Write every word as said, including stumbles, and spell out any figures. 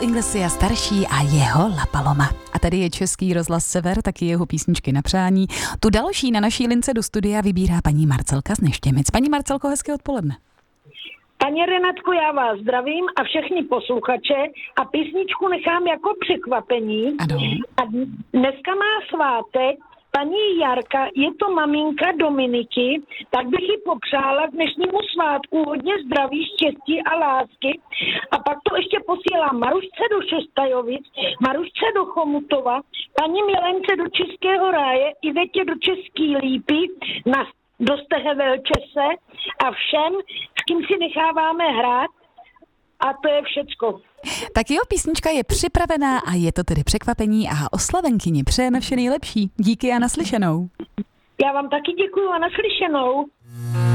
Inglesia starší a jeho La Paloma. A tady je Český rozhlas Sever, taky jeho písničky na přání. Tu další na naší lince do studia vybírá paní Marcelka z Neštěmic. Paní Marcelko, hezké odpoledne. Paní Renatko, já vás zdravím a všechny posluchače a písničku nechám jako překvapení. Ano. A dneska má svátek paní Jarka, je to maminka Dominiky, tak bych ji popřála k dnešnímu svátku hodně zdraví, štěstí a lásky. A pak to ještě posílám Marušce do Šestajovic, Marušce do Chomutova, paní Milence do Českého ráje, Ivetě do Český Lípy, na do Stehevelčese a všem, s kým si necháváme hrát. A to je všecko. Tak jo, písnička je připravená a je to tedy překvapení a oslavenkyni přejeme vše nejlepší. Díky a naslyšenou. Já vám taky děkuju a naslyšenou.